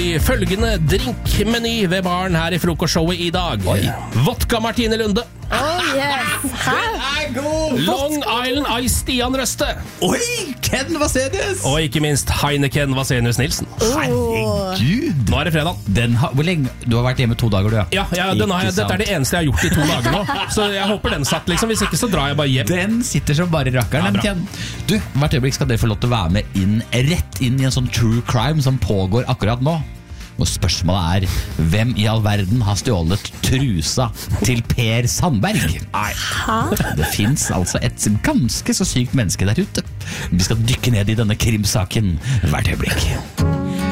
vi følgende drinkmeny ved baren her i frokostshowet i dag. Vodka Martine Lunde. Long Island Ice Stian Røste. Ken Vasenius. Og ikke minst Heineken Vasenius Nilsen. Herregud. Nå det fredag. Hvor lenge? Du har vært hjemme 2 dager, du, Ja, dette det eneste jeg har gjort i 2 dager nå. Så jeg håper den satt, liksom. Hvis ikke så drar jeg bare hjem. Den sitter som bare rakkeren. Du, hvert øyeblikk skal dere få lov til å være med rett inn i en sånn true crime som pågår akkurat nå. Og spørsmålet hvem i all verden har stjålet trusa til Per Sandberg? Det finnes altså et ganske så sykt menneske der ute. Vi skal dykke ned i denne krimsaken hvert øyeblikk.